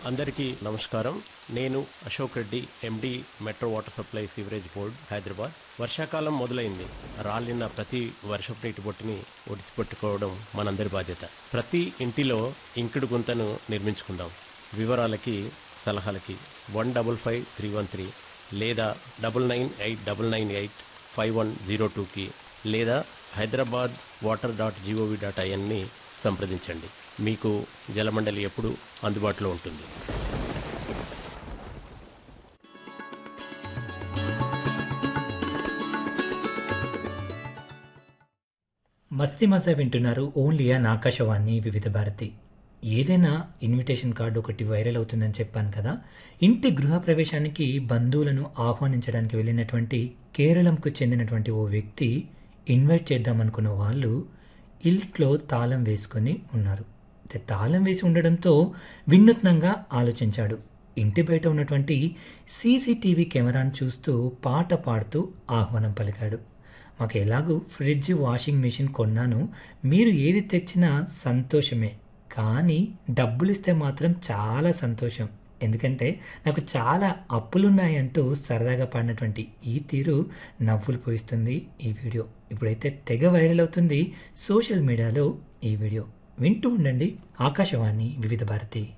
అందరికీ నమస్కారం. నేను అశోక్ రెడ్డి, ఎండి, metro water supply sewerage board, Hyderabad. వర్షాకాలం మొదలైంది. రాలిన ప్రతి వర్షపు నీటి బొట్టుని ఒడిసిపెట్టుకోవడం మనందరి బాధ్యత. ప్రతి ఇంటిలో ఇంకుడు గుంతను నిర్మించుకుందాం. వివరాలకి, సలహాలకి 155313 లేదా 9989985102కి లేదా hyderabadwater.gov.inని సంప్రదించండి. మీకు జలమండలి ఎప్పుడు అందుబాటులో ఉంటుంది. మస్తీ మజా వింటున్నారు. ఓన్లీ ఆన్ ఆకాశవాణి వివిధ భారతి. ఏదైనా ఇన్విటేషన్ కార్డు ఒకటి వైరల్ అవుతుందని చెప్పాను కదా. ఇంటి గృహప్రవేశానికి బంధువులను ఆహ్వానించడానికి వెళ్ళినటువంటి కేరళంకు చెందినటువంటి ఓ వ్యక్తి ఇన్వైట్ చేద్దామనుకున్న వాళ్ళు ఇంట్లో తాళం వేసుకొని ఉన్నారు. తాళం వేసి ఉండడంతో వినూత్నంగా ఆలోచించాడు. ఇంటి బయట ఉన్నటువంటి సీసీటీవీ కెమెరాను చూస్తూ పాట పాడుతూ ఆహ్వానం పలికాడు. మాకు ఎలాగూ ఫ్రిడ్జ్, వాషింగ్ మెషిన్ కొన్నాను, మీరు ఏది తెచ్చినా సంతోషమే, కానీ డబ్బులు ఇస్తే మాత్రం చాలా సంతోషం, ఎందుకంటే నాకు చాలా అప్పులున్నాయంటూ సరదాగా పాడినటువంటి ఈ తీరు నవ్వులు పోయిస్తుంది ఈ వీడియో. ఇప్పుడైతే తెగ వైరల్ అవుతుంది సోషల్ మీడియాలో ఈ వీడియో. వింటూ ఉండండి ఆకాశవాణి వివిధ భారతి.